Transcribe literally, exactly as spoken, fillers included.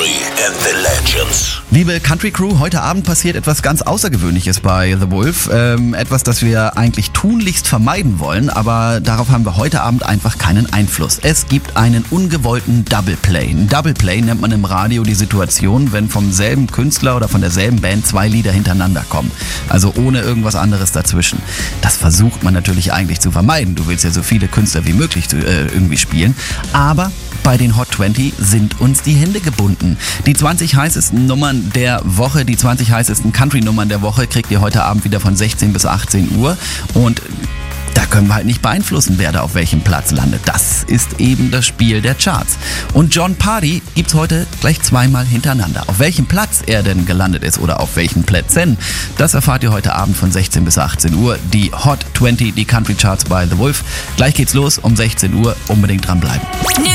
Country and the Legends. Liebe Country Crew, heute Abend passiert etwas ganz Außergewöhnliches bei The Wolf. Ähm, etwas, das wir eigentlich tunlichst vermeiden wollen, aber darauf haben wir heute Abend einfach keinen Einfluss. Es gibt einen ungewollten Double Play. Ein Double Play nennt man im Radio die Situation, wenn vom selben Künstler oder von derselben Band zwei Lieder hintereinander kommen. Also ohne irgendwas anderes dazwischen. Das versucht man natürlich eigentlich zu vermeiden. Du willst ja so viele Künstler wie möglich äh, irgendwie spielen. Aber bei den Hot zwanzig sind uns die Hände gebunden. Die zwanzig heißesten Nummern der Woche, die zwanzig heißesten Country-Nummern der Woche kriegt ihr heute Abend wieder von sechzehn bis achtzehn Uhr. Und da können wir halt nicht beeinflussen, wer da auf welchem Platz landet. Das ist eben das Spiel der Charts. Und Jon Pardi gibt's heute gleich zweimal hintereinander. Auf welchem Platz er denn gelandet ist oder auf welchen Plätzen, das erfahrt ihr heute Abend von sechzehn bis achtzehn Uhr. Die Hot zwanzig, die Country Charts bei The Wolf. Gleich geht's los um sechzehn Uhr. Unbedingt dranbleiben.